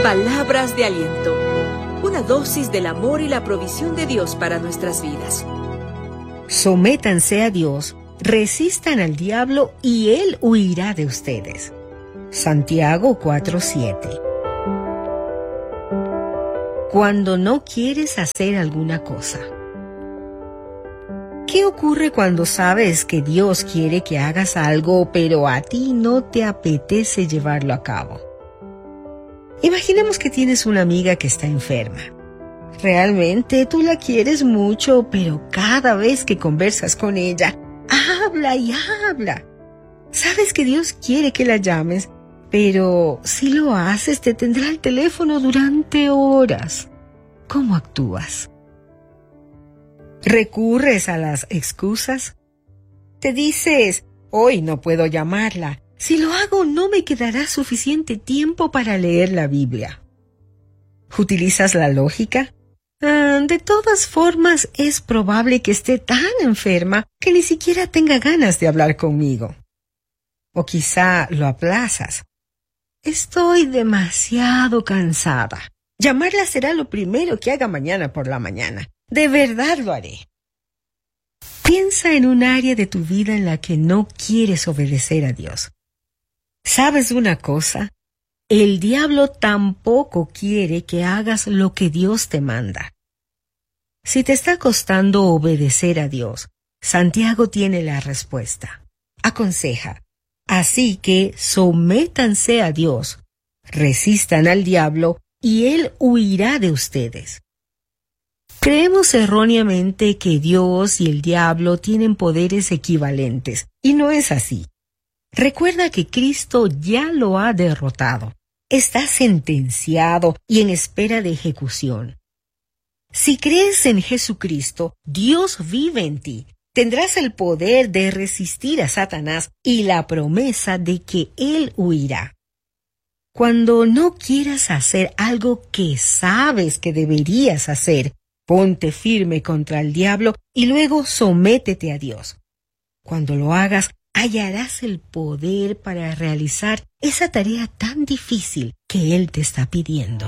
Palabras de aliento. Una dosis del amor y la provisión de Dios para nuestras vidas. Sométanse a Dios, resistan al diablo y Él huirá de ustedes. Santiago 4:7. Cuando no quieres hacer alguna cosa. ¿Qué ocurre cuando sabes que Dios quiere que hagas algo, pero a ti no te apetece llevarlo a cabo? Imaginemos que tienes una amiga que está enferma. Realmente tú la quieres mucho, pero cada vez que conversas con ella, habla y habla. Sabes que Dios quiere que la llames, pero si lo haces te tendrá el teléfono durante horas. ¿Cómo actúas? ¿Recurres a las excusas? Te dices, hoy no puedo llamarla. Si lo hago, no me quedará suficiente tiempo para leer la Biblia. ¿Utilizas la lógica? De todas formas, es probable que esté tan enferma que ni siquiera tenga ganas de hablar conmigo. O quizá lo aplazas. Estoy demasiado cansada. Llamarla será lo primero que haga mañana por la mañana. De verdad lo haré. Piensa en un área de tu vida en la que no quieres obedecer a Dios. ¿Sabes una cosa? El diablo tampoco quiere que hagas lo que Dios te manda. Si te está costando obedecer a Dios, Santiago tiene la respuesta. Aconseja, así que sométanse a Dios, resistan al diablo y él huirá de ustedes. Creemos erróneamente que Dios y el diablo tienen poderes equivalentes, y no es así. Recuerda que Cristo ya lo ha derrotado. Está sentenciado y en espera de ejecución. Si crees en Jesucristo, Dios vive en ti. Tendrás el poder de resistir a Satanás y la promesa de que él huirá. Cuando no quieras hacer algo que sabes que deberías hacer, ponte firme contra el diablo y luego sométete a Dios. Cuando lo hagas, hallarás el poder para realizar esa tarea tan difícil que Él te está pidiendo.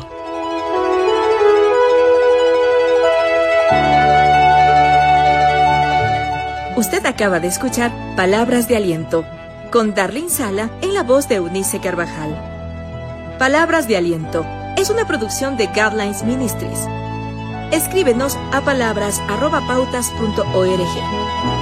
Usted acaba de escuchar Palabras de Aliento con Darlene Sala en la voz de Eunice Carvajal. Palabras de Aliento es una producción de Guidelines Ministries. Escríbenos a palabras@pautas.org.